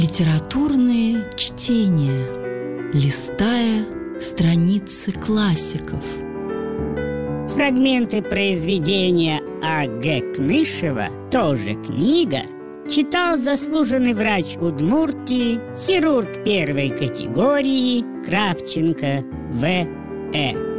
Литературные чтения, листая страницы классиков. Фрагменты произведения А.Г. Кнышева, тоже книга, читал заслуженный врач Удмуртии, хирург первой категории Кравченко В.Э.